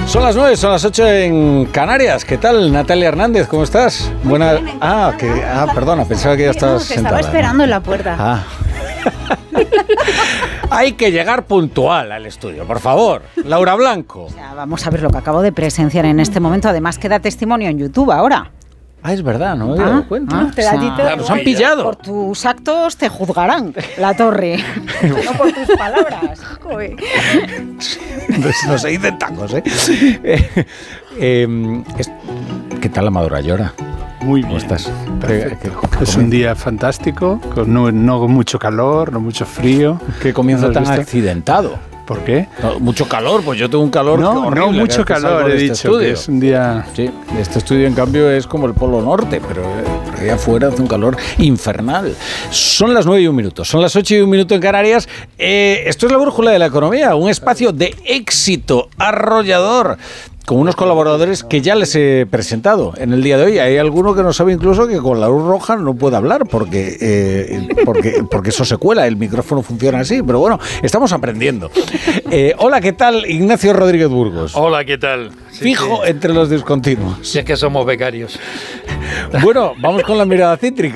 Son las 9, son las 8 en Canarias. ¿Qué tal, Natalia Hernández? ¿Cómo estás? Buena. Perdona, pensaba que ya estabas sentada. Estaba esperando en la puerta. Hay que llegar puntual al estudio, por favor. Laura Blanco. O sea, vamos a ver lo que acabo de presenciar en este momento. Además, queda testimonio en YouTube ahora. Es verdad, no me he dado cuenta. Nos han pillado. Por tus actos te juzgarán, la torre. No por tus palabras. Joder. No se dicen tacos, ¿eh? ¿Qué tal, Amador Llora? Muy bien. ¿Cómo estás? Es un día fantástico, no mucho calor, no mucho frío. ¿Qué comienzo tan accidentado? ¿Por qué? No, mucho calor, pues yo tengo un calor horrible. No mucho calor, he dicho, que es un día... Sí, este estudio en cambio es como el Polo Norte, pero allá afuera hace un calor infernal. Son las 9 y 1 minuto, son las 8 y 1 minuto en Canarias. Esto es la Brújula de la Economía, un espacio de éxito arrollador, con unos colaboradores que ya les he presentado en el día de hoy. Hay alguno que no sabe incluso que con la luz roja no puede hablar porque eso se cuela, el micrófono funciona así, pero bueno, estamos aprendiendo. Hola, ¿qué tal? Ignacio Rodríguez Burgos. Hola, ¿qué tal? Fijo entre los discontinuos. Si es que somos becarios. Bueno, vamos con la mirada cítrica.